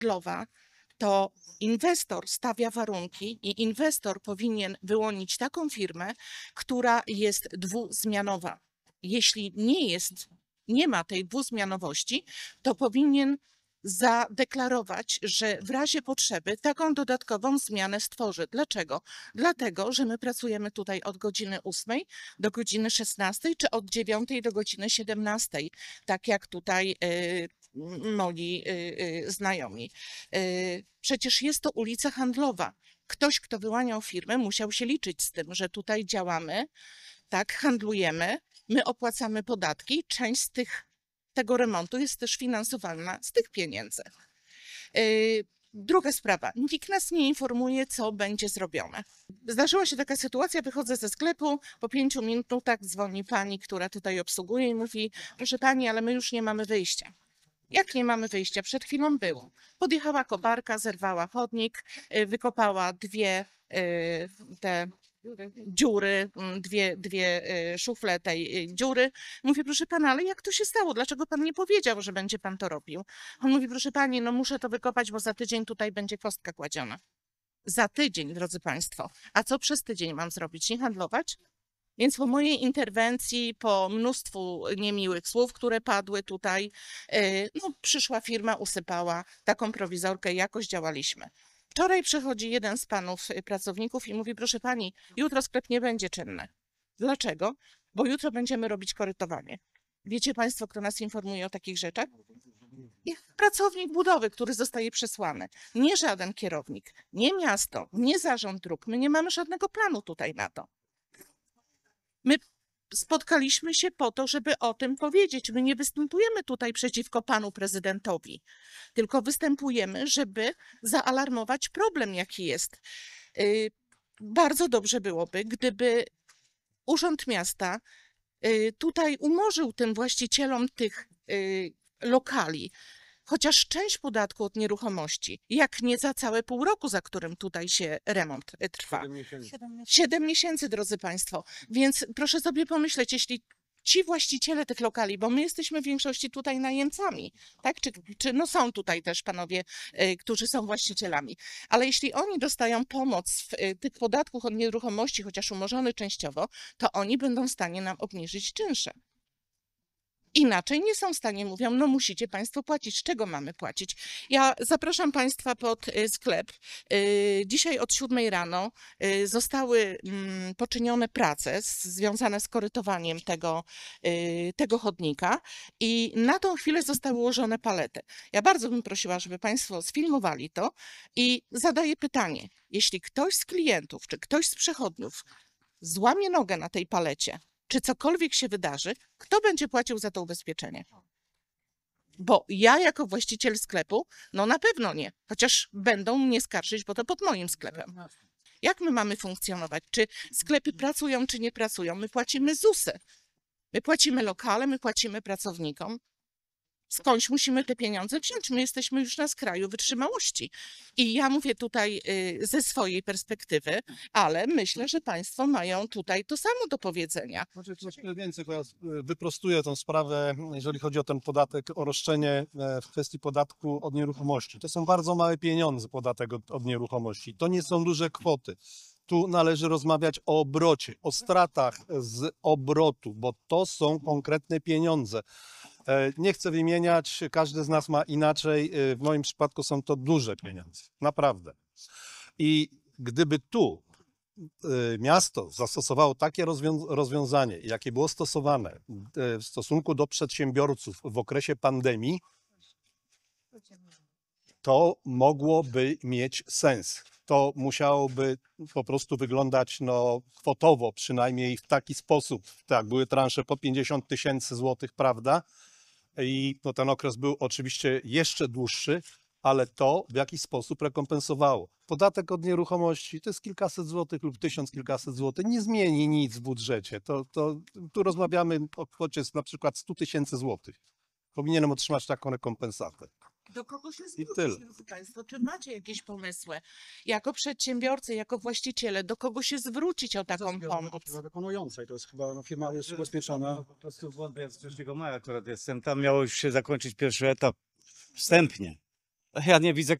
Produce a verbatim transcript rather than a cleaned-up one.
handlowa, to inwestor stawia warunki i inwestor powinien wyłonić taką firmę, która jest dwuzmianowa. Jeśli nie jest, nie ma tej dwuzmianowości, to powinien zadeklarować, że w razie potrzeby taką dodatkową zmianę stworzy. Dlaczego? Dlatego, że my pracujemy tutaj od godziny ósmej do godziny szesnastej, czy od dziewiątej do godziny siedemnastej, tak jak tutaj y, moi y, y, znajomi. Y, przecież jest to ulica handlowa. Ktoś, kto wyłaniał firmę, musiał się liczyć z tym, że tutaj działamy, tak, handlujemy, my opłacamy podatki, część z tych tego remontu jest też finansowana z tych pieniędzy. Yy, druga sprawa. Nikt nas nie informuje, co będzie zrobione. Zdarzyła się taka sytuacja, wychodzę ze sklepu, po pięciu minutach dzwoni pani, która tutaj obsługuje i mówi: proszę pani, ale my już nie mamy wyjścia. Jak nie mamy wyjścia? Przed chwilą było. Podjechała koparka, zerwała chodnik, yy, wykopała dwie yy, te dziury, dwie, dwie szufle tej dziury. Mówię: proszę pana, ale jak to się stało? Dlaczego pan nie powiedział, że będzie pan to robił? On mówi: proszę pani, no muszę to wykopać, bo za tydzień tutaj będzie kostka kładziona. Za tydzień, drodzy państwo. A co przez tydzień mam zrobić? Nie handlować? Więc po mojej interwencji, po mnóstwu niemiłych słów, które padły tutaj, no, przyszła firma, usypała taką prowizorkę i jakoś działaliśmy. Wczoraj przychodzi jeden z panów pracowników i mówi: proszę pani, jutro sklep nie będzie czynny. Dlaczego? Bo jutro będziemy robić korytowanie. Wiecie państwo, kto nas informuje o takich rzeczach? Pracownik budowy, który zostaje przesłany. Nie żaden kierownik, nie miasto, nie zarząd dróg. My nie mamy żadnego planu tutaj na to. My spotkaliśmy się po to, żeby o tym powiedzieć. My nie występujemy tutaj przeciwko panu prezydentowi, tylko występujemy, żeby zaalarmować problem, jaki jest. Yy, bardzo dobrze byłoby, gdyby Urząd Miasta yy, tutaj umorzył tym właścicielom tych yy, lokali chociaż część podatku od nieruchomości, jak nie za całe pół roku, za którym tutaj się remont trwa. Siedem miesięcy. Siedem miesięcy, drodzy państwo. Więc proszę sobie pomyśleć, jeśli ci właściciele tych lokali, bo my jesteśmy w większości tutaj najemcami, tak? Czy, czy no są tutaj też panowie, y, którzy są właścicielami, ale jeśli oni dostają pomoc w y, tych podatków od nieruchomości, chociaż umorzony częściowo, to oni będą w stanie nam obniżyć czynsze. Inaczej nie są w stanie, mówią: no musicie państwo płacić. Z czego mamy płacić? Ja zapraszam państwa pod sklep. Dzisiaj od siódmej rano zostały poczynione prace związane z korytowaniem tego, tego chodnika i na tą chwilę zostały ułożone palety. Ja bardzo bym prosiła, żeby państwo sfilmowali to i zadaję pytanie. Jeśli ktoś z klientów czy ktoś z przechodniów złamie nogę na tej palecie, czy cokolwiek się wydarzy, kto będzie płacił za to ubezpieczenie? Bo ja jako właściciel sklepu, no na pewno nie, chociaż będą mnie skarżyć, bo to pod moim sklepem. Jak my mamy funkcjonować? Czy sklepy pracują, czy nie pracują? My płacimy zusy, my płacimy lokale, my płacimy pracownikom. Skądś musimy te pieniądze wziąć. My jesteśmy już na skraju wytrzymałości. I ja mówię tutaj y, ze swojej perspektywy, ale myślę, że państwo mają tutaj to samo do powiedzenia. Znaczy, troszkę więcej, bo ja wyprostuję tę sprawę, jeżeli chodzi o ten podatek, o roszczenie w kwestii podatku od nieruchomości. To są bardzo małe pieniądze, podatek od, od nieruchomości. To nie są duże kwoty. Tu należy rozmawiać o obrocie, o stratach z obrotu, bo to są konkretne pieniądze. Nie chcę wymieniać, każdy z nas ma inaczej. W moim przypadku są to duże pieniądze, naprawdę. I gdyby tu miasto zastosowało takie rozwią rozwiązanie, jakie było stosowane w stosunku do przedsiębiorców w okresie pandemii, to mogłoby mieć sens. To musiałoby po prostu wyglądać no, kwotowo, przynajmniej w taki sposób. Tak, były transze po pięćdziesiąt tysięcy złotych, prawda? I no, ten okres był oczywiście jeszcze dłuższy, ale to w jakiś sposób rekompensowało. Podatek od nieruchomości to jest kilkaset złotych lub tysiąc kilkaset złotych, nie zmieni nic w budżecie. To, to, tu rozmawiamy o kwocie na przykład stu tysięcy złotych. Powinienem otrzymać taką rekompensatę. Do kogo się zwrócić, państwo? Czy macie jakieś pomysły? Jako przedsiębiorcy, jako właściciele, do kogo się zwrócić o taką pomoc? Firma wykonująca i to jest chyba no, firma jest ubezpieczona. Po prostu wątpię, z trzeciego maja akurat jestem. Tam miało już się zakończyć pierwszy etap wstępnie. Ja nie widzę